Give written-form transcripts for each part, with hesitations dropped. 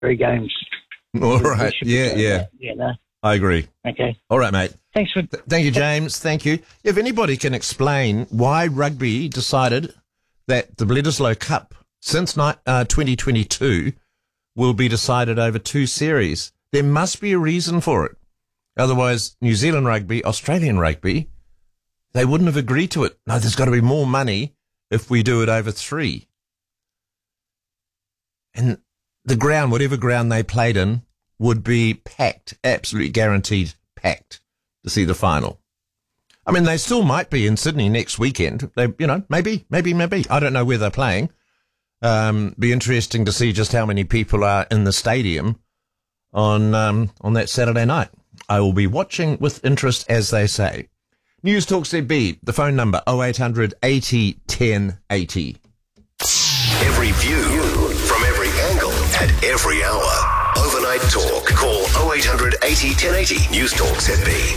three games. All right. Yeah. That, you know. I agree. Okay. All right, mate. Thanks for... Thank you, James. Thank you. If anybody can explain why rugby decided that the Bledisloe Cup since 2022 will be decided over two series, there must be a reason for it. Otherwise, New Zealand rugby, Australian rugby, they wouldn't have agreed to it. No, there's got to be more money if we do it over three. And the ground, whatever ground they played in, would be packed, absolutely guaranteed packed to see the final. I mean, they still might be in Sydney next weekend. They, you know, maybe. I don't know where they're playing. Be interesting to see just how many people are in the stadium on that Saturday night. I will be watching with interest, as they say. News Talk ZB, the phone number 0800 80 10 80. Every view from every angle at every hour. Overnight Talk. Call 0800 80 1080. News Talk ZB.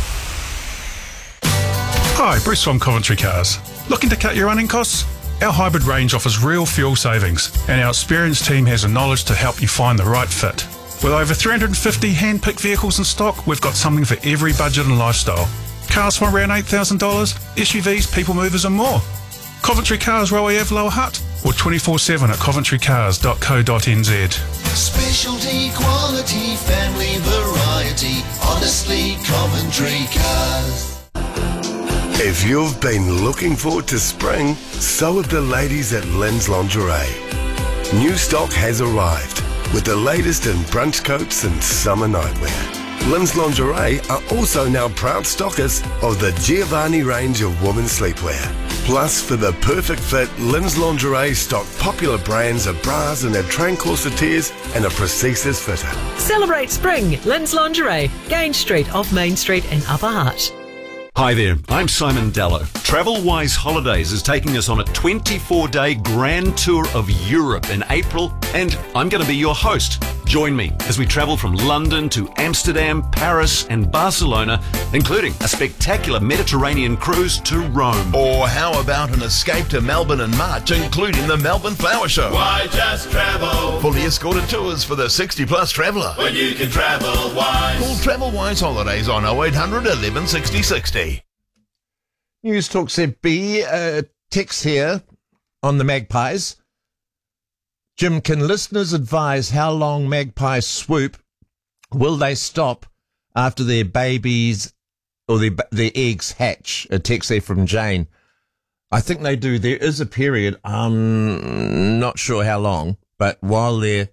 Hi, Bruce from Coventry Cars. Looking to cut your running costs? Our hybrid range offers real fuel savings, and our experienced team has the knowledge to help you find the right fit. With over 350 hand-picked vehicles in stock, we've got something for every budget and lifestyle. Cars from around $8,000, SUVs, people movers and more. Coventry Cars, Railway Ave, Lower Hutt, or 24/7 at coventrycars.co.nz. Specialty, quality, family variety, honestly Coventry Cars. If you've been looking forward to spring, so have the ladies at Lynn's Lingerie. New stock has arrived with the latest in brunch coats and summer nightwear. Lynn's Lingerie are also now proud stockers of the Giovanni range of women's sleepwear. Plus, for the perfect fit, Lynn's Lingerie stock popular brands of bras and their train corsetiers and a prosthesis fitter. Celebrate spring, Lynn's Lingerie, Grange Street off Main Street in Upper Hutt. Hi there, I'm Simon Dallow. TravelWise Holidays is taking us on a 24-day grand tour of Europe in April, and I'm going to be your host. Join me as we travel from London to Amsterdam, Paris and Barcelona, including a spectacular Mediterranean cruise to Rome. Or how about an escape to Melbourne in March, including the Melbourne Flower Show? Why just travel? Fully escorted tours for the 60-plus traveller. When you can travel wise. Call TravelWise Holidays on 0800 11 60 60. News Talk ZB, text here on the Magpies. Jim, can listeners advise how long magpies swoop? Will they stop after their babies or their eggs hatch? A text there from Jane. I think they do. There is a period, I'm not sure how long, but while their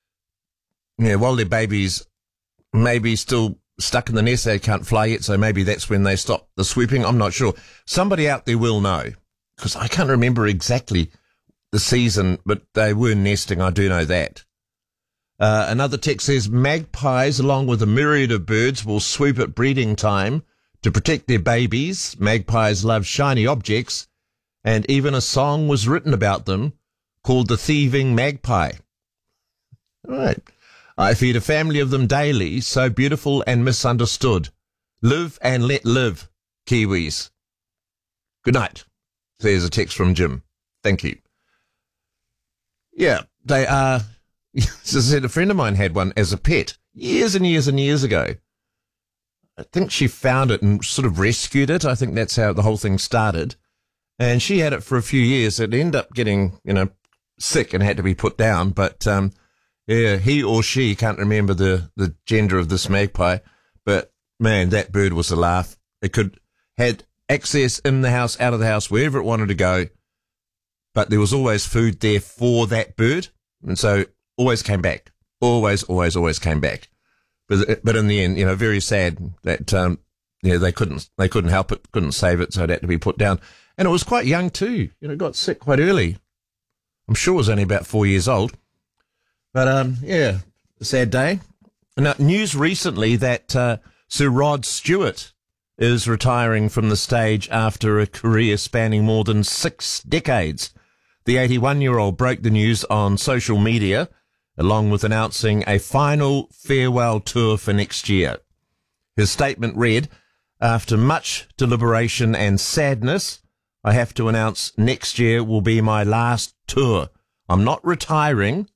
babies maybe still stuck in the nest, they can't fly yet, so maybe that's when they stop the swooping. I'm not sure. Somebody out there will know, because I can't remember exactly the season, but they were nesting. I do know that. Another text says magpies, along with a myriad of birds, will swoop at breeding time to protect their babies. Magpies love shiny objects, and even a song was written about them called The Thieving Magpie. All right. I feed a family of them daily, so beautiful and misunderstood. Live and let live, Kiwis. Good night. There's a text from Jim. Thank you. Yeah, they are. As I said, a friend of mine had one as a pet years and years and years ago. I think she found it and sort of rescued it. I think that's how the whole thing started. And she had it for a few years. It ended up getting, sick and had to be put down. But, yeah, he or she, can't remember the gender of this magpie, but man, that bird was a laugh. It had access in the house, out of the house, wherever it wanted to go, but there was always food there for that bird, and so always came back. Always came back. But in the end, very sad that they couldn't help it, couldn't save it, so it had to be put down. And it was quite young too. It got sick quite early. I'm sure it was only about 4 years old. But, yeah, a sad day. Now, news recently that Sir Rod Stewart is retiring from the stage after a career spanning more than 6 decades. The 81-year-old broke the news on social media, along with announcing a final farewell tour for next year. His statement read, "After much deliberation and sadness, I have to announce next year will be my last tour. I'm not retiring,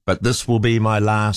but this will be my last